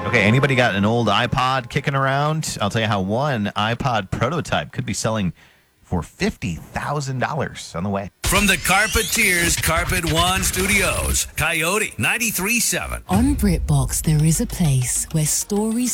Okay, anybody got an old iPod kicking around? I'll tell you how one iPod prototype could be selling for $50,000 on the way. From the Carpeteers Carpet One Studios, Coyote 93.7. On BritBox, there is a place where stories